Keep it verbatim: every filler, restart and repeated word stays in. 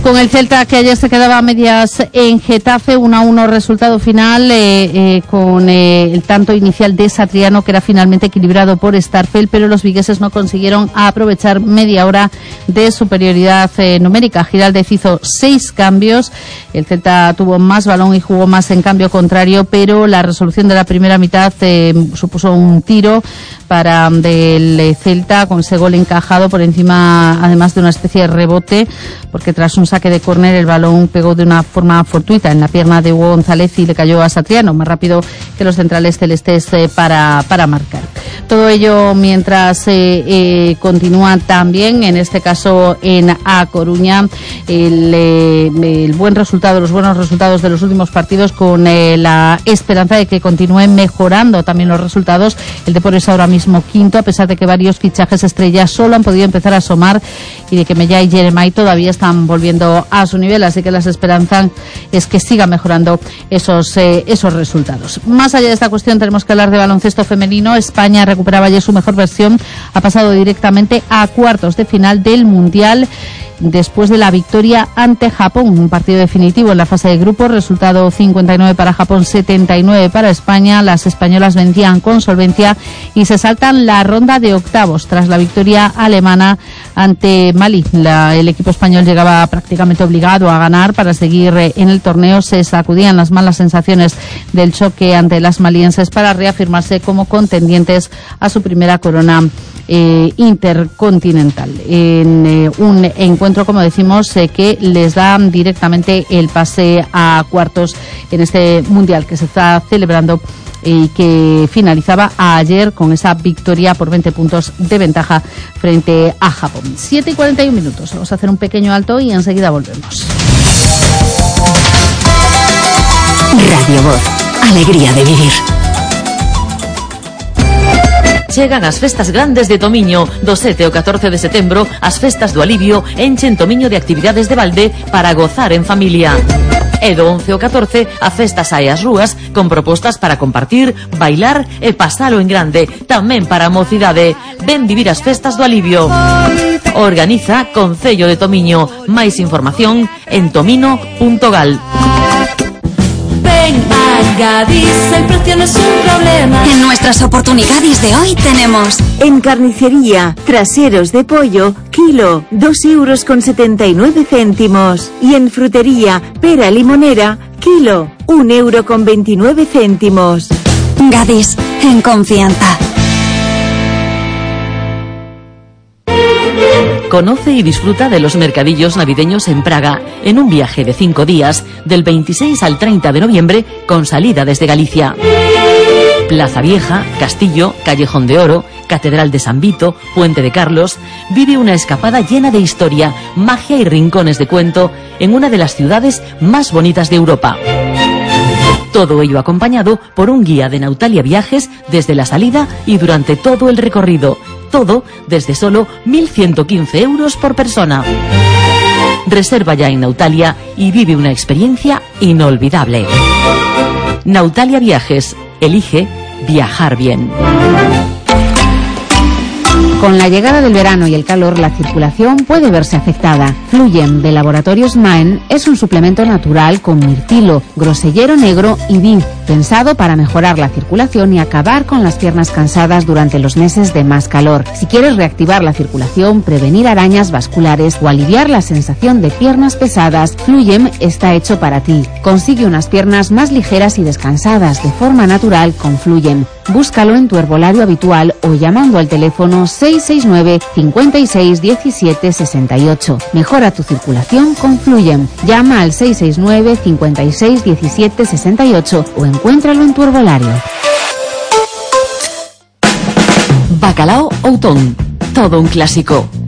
Con el Celta, que ayer se quedaba a medias en Getafe, uno a uno resultado final, eh, eh, con eh, el tanto inicial de Satriano, que era finalmente equilibrado por Starfelt, pero los vigueses no consiguieron aprovechar media hora de superioridad eh, numérica. Giraldez hizo seis cambios, el Celta tuvo más balón y jugó más en cambio contrario, pero la resolución de la primera mitad eh, supuso un tiro para del Celta, con ese gol encajado por encima, además de una especie de rebote, porque tras un saque de córner el balón pegó de una forma fortuita en la pierna de Hugo González y le cayó a Satriano, más rápido que los centrales celestes eh, para, para marcar. Todo ello mientras eh, eh, continúa también, en este caso en A Coruña, el, eh, el buen resultado, los buenos resultados de los últimos partidos, con eh, la esperanza de que continúen mejorando también los resultados. El Depor es ahora mismo quinto, a pesar de que varios fichajes estrellas solo han podido empezar a asomar y de que Mellá y Jeremai todavía están volviendo a su nivel, así que las esperanzas es que siga mejorando esos, eh, esos resultados. Más allá de esta cuestión, tenemos que hablar de baloncesto femenino. España recuperaba ayer su mejor versión, ha pasado directamente a cuartos de final del Mundial después de la victoria ante Japón, un partido definitivo en la fase de grupos, resultado cincuenta y nueve para Japón, setenta y nueve para España. Las españolas vencían con solvencia y se saltan la ronda de octavos tras la victoria alemana ante Malí. La, el equipo español llegaba prácticamente obligado a ganar para seguir en el torneo. Se sacudían las malas sensaciones del choque ante las malienses para reafirmarse como contendientes a su primera corona eh, intercontinental. En eh, un encuentro, como decimos, eh, que les da directamente el pase a cuartos en este mundial que se está celebrando y que finalizaba ayer con esa victoria por veinte puntos de ventaja frente a Japón. siete y cuarenta y un minutos. Vamos a hacer un pequeño alto y enseguida volvemos. Radio Voz, alegría de vivir. Chegan as festas grandes de Tomiño. Do sete ao catorce de setembro, as festas do alivio enchen Tomiño de actividades de balde para gozar en familia. E do once ao catorce, a festa sae ás rúas con propostas para compartir, bailar e pasalo en grande, tamén para a mocidade. Ven vivir as festas do alivio. Organiza Concello de Tomiño. Máis información en tomino punto gal. Ven a Gadis, el precio no es un problema. En nuestras oportunidades de hoy tenemos: en carnicería, traseros de pollo, kilo, dos euros con setenta y nueve céntimos. Y en frutería, pera limonera, kilo, un euro con veintinueve céntimos. Gadis, en confianza. Conoce y disfruta de los mercadillos navideños en Praga, en un viaje de cinco días, del veintiséis al treinta de noviembre, con salida desde Galicia. Plaza Vieja, Castillo, Callejón de Oro, Catedral de San Vito, Puente de Carlos. Vive una escapada llena de historia, magia y rincones de cuento en una de las ciudades más bonitas de Europa. Todo ello acompañado por un guía de Nautalia Viajes desde la salida y durante todo el recorrido. Todo desde solo mil ciento quince euros por persona. Reserva ya en Nautalia y vive una experiencia inolvidable. Nautalia Viajes. Elige viajar bien. Con la llegada del verano y el calor, la circulación puede verse afectada. Fluyen de Laboratorios Maen es un suplemento natural con mirtilo, grosellero negro y vid, pensado para mejorar la circulación y acabar con las piernas cansadas durante los meses de más calor. Si quieres reactivar la circulación, prevenir arañas vasculares o aliviar la sensación de piernas pesadas, Fluyem está hecho para ti. Consigue unas piernas más ligeras y descansadas de forma natural con Fluyem. Búscalo en tu herbolario habitual o llamando al teléfono seis seis nueve, cinco seis, uno siete, seis ocho. Mejora tu circulación con Fluyem. Llama al seis seis nueve, cinco seis, uno siete, seis ocho o encuéntralo en tu herbolario. Bacalao Outón. Todo un clásico.